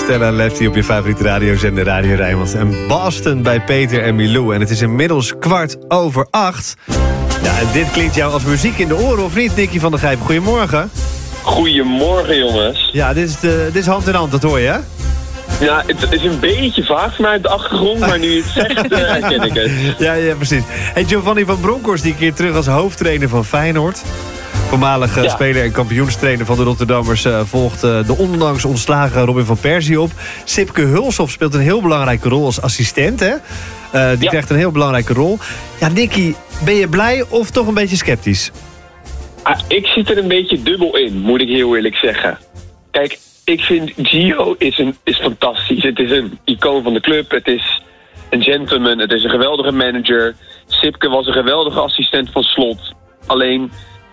Stella en Lefty op je favoriete radiozender Radio Rijnmond. En Boston bij Peter en Milou. En het is inmiddels 7:15. Ja, en dit klinkt jou als muziek in de oren, of niet, Nicky van der Gijp? Goedemorgen. Goedemorgen, jongens. Ja, dit is hand in hand, dat hoor je, hè? Ja, het is een beetje vaag vanuit de achtergrond, maar nu je het zegt, herken ik het. Ja, precies. En Giovanni van Bronckhorst, die keert terug als hoofdtrainer van Feyenoord. Voormalig speler en kampioenstrainer van de Rotterdammers volgt de onlangs ontslagen Robin van Persie op. Sipke Hulshoff speelt een heel belangrijke rol als assistent, hè? Die krijgt een heel belangrijke rol. Ja, Nicky, ben je blij of toch een beetje sceptisch? Ik zit er een beetje dubbel in, moet ik heel eerlijk zeggen. Kijk, ik vind Gio is fantastisch. Het is een icoon van de club, het is een gentleman, het is een geweldige manager. Sipke was een geweldige assistent van Slot. Alleen,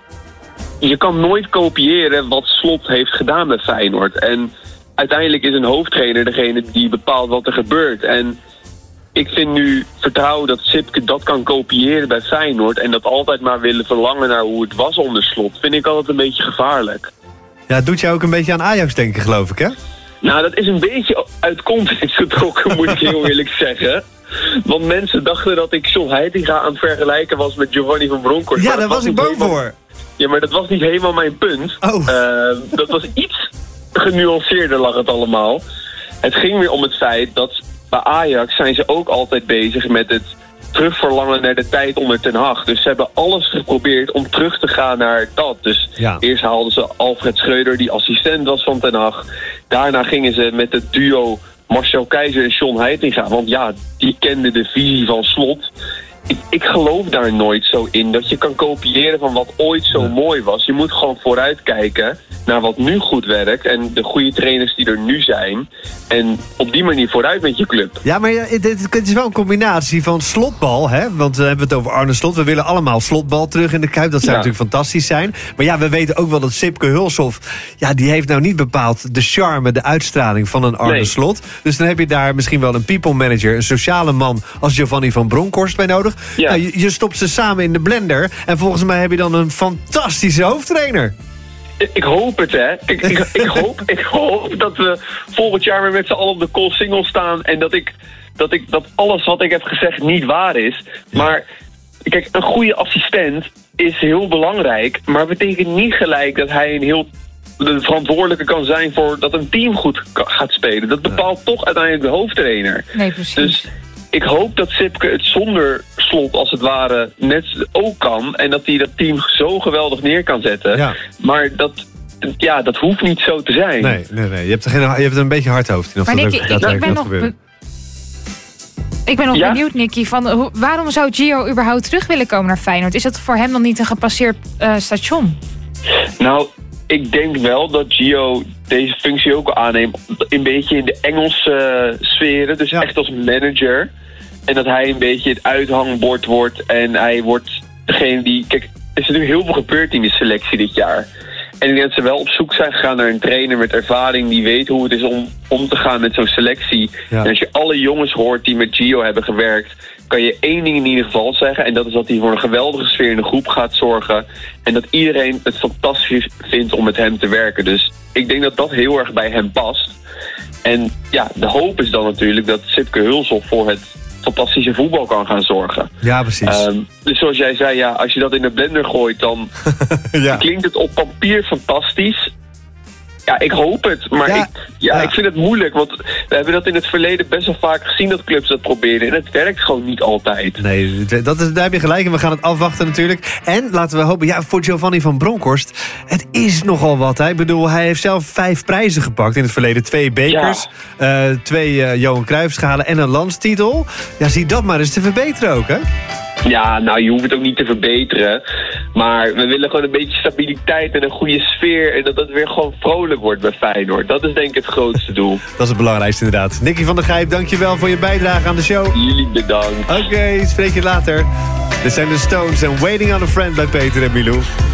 je kan nooit kopiëren wat Slot heeft gedaan met Feyenoord. En uiteindelijk is een hoofdtrainer degene die bepaalt wat er gebeurt. En ik vind nu vertrouwen dat Sipke dat kan kopiëren bij Feyenoord en dat altijd maar willen verlangen naar hoe het was onder Slot, vind ik altijd een beetje gevaarlijk. Ja, het doet jou ook een beetje aan Ajax denken, geloof ik, hè? Nou, dat is een beetje uit context getrokken, moet ik heel eerlijk zeggen. Want mensen dachten dat ik John Heitinga aan het vergelijken was met Giovanni van Bronckhorst. Ja, daar was ik bang voor. Ja, maar dat was niet helemaal mijn punt. Oh. Dat was iets genuanceerder lag het allemaal. Het ging weer om het feit dat bij Ajax zijn ze ook altijd bezig met het terugverlangen naar de tijd onder Ten Hag. Dus ze hebben alles geprobeerd om terug te gaan naar dat. Dus eerst haalden ze Alfred Schreuder, die assistent was van Ten Hag. Daarna gingen ze met het duo Marcel Keizer en John Heitinga. Want ja, die kenden de visie van Slot. Ik geloof daar nooit zo in dat je kan kopiëren van wat ooit zo mooi was. Je moet gewoon vooruitkijken naar wat nu goed werkt en de goede trainers die er nu zijn. En op die manier vooruit met je club. Ja, maar het is wel een combinatie van slotbal, hè? Want we hebben het over Arne Slot. We willen allemaal slotbal terug in de Kuip. Dat zou natuurlijk fantastisch zijn. Maar ja, we weten ook wel dat Sipke Hulshoff, ja, die heeft nou niet bepaald de charme, de uitstraling van een Arne Slot. Dus dan heb je daar misschien wel een people manager, een sociale man als Giovanni van Bronckhorst bij nodig. Ja. Nou, je stopt ze samen in de blender en volgens mij heb je dan een fantastische hoofdtrainer. Ik hoop het, hè. Ik hoop dat we volgend jaar weer met z'n allen op de call single staan en dat alles wat ik heb gezegd niet waar is. Maar kijk, een goede assistent is heel belangrijk, maar betekent niet gelijk dat hij de verantwoordelijke kan zijn voor dat een team goed gaat spelen. Dat bepaalt toch uiteindelijk de hoofdtrainer. Nee, precies. Dus ik hoop dat Sipke het zonder Slot als het ware net ook kan. En dat hij dat team zo geweldig neer kan zetten. Ja. Maar dat hoeft niet zo te zijn. Nee. Je hebt een beetje hard hoofd. Maar Nicky, ik ben nog benieuwd, Nicky. Waarom zou Gio überhaupt terug willen komen naar Feyenoord? Is dat voor hem dan niet een gepasseerd station? Nou, ik denk wel dat Gio deze functie ook aanneemt. Een beetje in de Engelse sferen. Dus echt als manager. En dat hij een beetje het uithangbord wordt. En hij wordt degene die... Kijk, er is natuurlijk heel veel gebeurd in de selectie dit jaar. En ik denk dat ze wel op zoek zijn gegaan naar een trainer met ervaring die weet hoe het is om te gaan met zo'n selectie. Ja. En als je alle jongens hoort die met Gio hebben gewerkt, kan je één ding in ieder geval zeggen. En dat is dat hij voor een geweldige sfeer in de groep gaat zorgen. En dat iedereen het fantastisch vindt om met hem te werken. Dus ik denk dat dat heel erg bij hem past. En ja, de hoop is dan natuurlijk dat Sipke Hulshoff voor het fantastische voetbal kan gaan zorgen. Ja, precies. Dus zoals jij zei, ja, als je dat in de blender gooit, dan klinkt het op papier fantastisch. Ja, ik hoop het, maar ik vind het moeilijk. Want we hebben dat in het verleden best wel vaak gezien dat clubs dat proberen. En het werkt gewoon niet altijd. Nee, daar heb je gelijk. En we gaan het afwachten natuurlijk. En laten we hopen, voor Giovanni van Bronckhorst, het is nogal wat. Hè? Ik bedoel, hij heeft zelf 5 prijzen gepakt in het verleden. 2 bekers, 2 Johan Cruijffschalen en een landstitel. Ja, zie dat maar eens te verbeteren ook, hè? Ja, nou, je hoeft het ook niet te verbeteren. Maar we willen gewoon een beetje stabiliteit en een goede sfeer. En dat het weer gewoon vrolijk wordt bij Feyenoord. Dat is denk ik het grootste doel. Dat is het belangrijkste inderdaad. Nicky van der Gijp, dankjewel voor je bijdrage aan de show. Jullie bedankt. Oké, spreek je later. Dit zijn de Stones en Waiting on a Friend bij Peter en Milou.